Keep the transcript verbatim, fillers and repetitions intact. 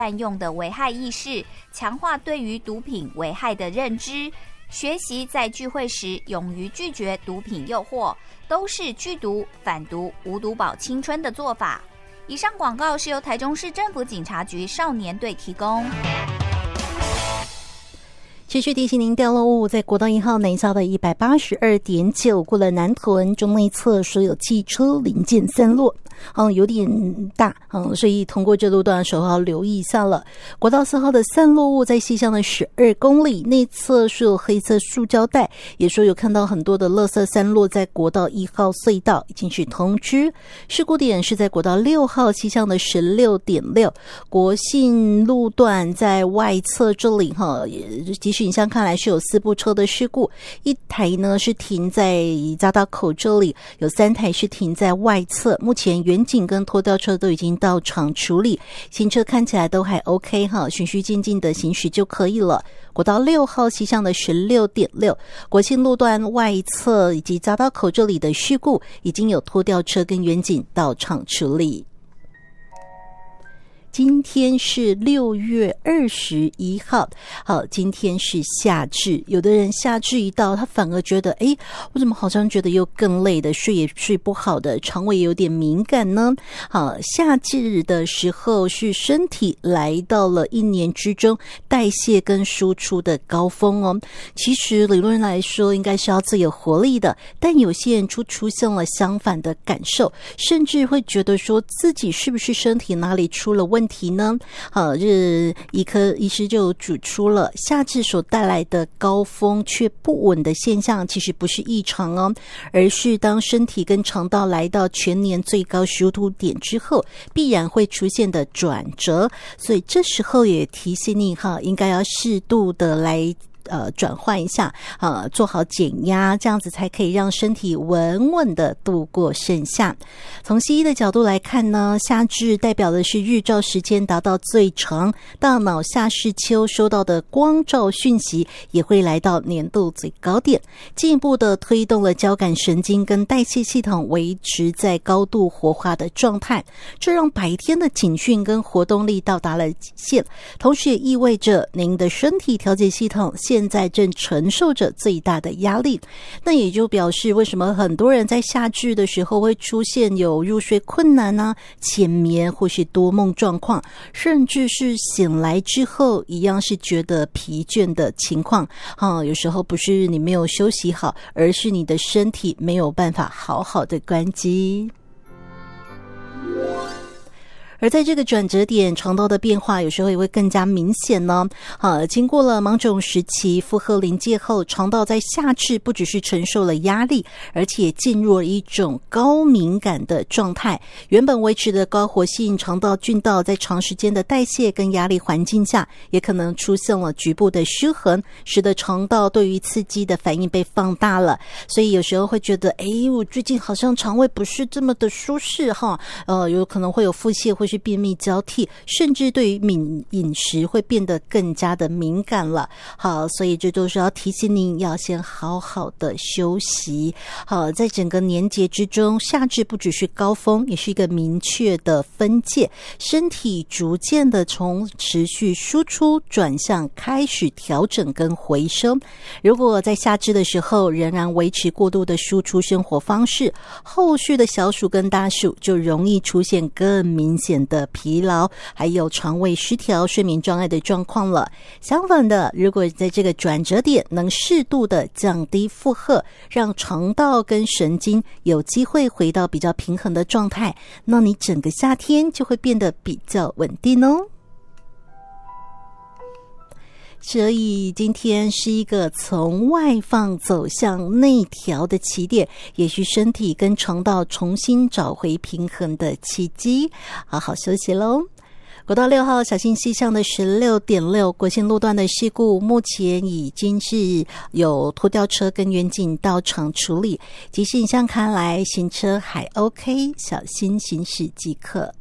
滥用的危害意识，强化对于毒品危害的认知，学习在聚会时勇于拒绝毒品诱惑，都是拒毒、反毒、无毒保青春的做法。以上广告是由台中市政府警察局少年队提供。 持续提醒您，掉落物在国道一号南下的一百八十二点九，过了南屯中内侧所有汽车零件散落，嗯，有点大，嗯，所以通过这路段的时候要留意一下了。国道四号的散落物在西向的十二公里内侧是有黑色塑胶袋，也说有看到很多的垃圾散落在国道一号隧道，已经是通知。事故点是在国道六号西向的十六点六，国信路段在外侧这里哈，即使影像看来是有四部车的事故，一台呢是停在匝道口这里，有三台是停在外侧，目前远警跟拖吊车都已经到场处理，行车看起来都还 OK 哈，循序渐进的行驶就可以了。国道六号西向的十六点六，国庆路段外侧以及匝道口这里的事故，已经有拖吊车跟远警到场处理。今天是六月二十一号，好，今天是夏至。有的人夏至一到，他反而觉得，诶，我怎么好像觉得又更累的，睡也睡不好的，肠胃有点敏感呢？好，夏至的时候是身体来到了一年之中代谢跟输出的高峰哦。其实理论来说，应该是要最有活力的，但有些人出出现了相反的感受，甚至会觉得说自己是不是身体哪里出了问题。问题呢？好，这医科医师就指出了，夏至所带来的高峰却不稳的现象，其实不是异常哦，而是当身体跟肠道来到全年最高输出点之后，必然会出现的转折。所以这时候也提醒你哈，应该要适度的来。呃，转换一下，呃，做好减压，这样子才可以让身体稳稳的度过盛夏。从西医的角度来看呢，夏至代表的是日照时间达到最长，大脑夏视丘收到的光照讯息也会来到年度最高点，进一步的推动了交感神经跟代谢系统维持在高度活化的状态，这让白天的警讯跟活动力到达了极限，同时也意味着您的身体调节系统现在正承受着最大的压力。那也就表示为什么很多人在夏至的时候会出现有入睡困难啊、浅眠或是多梦状况，甚至是醒来之后一样是觉得疲倦的情况、啊、有时候不是你没有休息好，而是你的身体没有办法好好的关机。而在这个转折点，肠道的变化有时候也会更加明显呢。啊，经过了芒种时期负荷临界后，肠道在夏至不只是承受了压力，而且进入了一种高敏感的状态。原本维持的高活性肠道菌道，在长时间的代谢跟压力环境下，也可能出现了局部的失衡，使得肠道对于刺激的反应被放大了。所以有时候会觉得，诶，我最近好像肠胃不是这么的舒适哈，呃，有可能会有腹泻或是便秘交替，甚至对于敏饮食会变得更加的敏感了。好，所以这都是要提醒您要先好好的休息。好，在整个年节之中，夏至不只是高峰，也是一个明确的分界，身体逐渐的从持续输出转向开始调整跟回升。如果在夏至的时候仍然维持过度的输出生活方式，后续的小暑跟大暑就容易出现更明显的疲劳，还有肠胃失调、睡眠障碍的状况了。相反的，如果在这个转折点能适度的降低负荷，让肠道跟神经有机会回到比较平衡的状态，那你整个夏天就会变得比较稳定哦。所以今天是一个从外放走向内调的起点，也是身体跟肠道重新找回平衡的契机。好好休息咯。国道六号小心西向的十六点六国线路段的事故，目前已经是有拖吊车跟远警到场处理，即使影像看来行车还 OK， 小心行驶即可。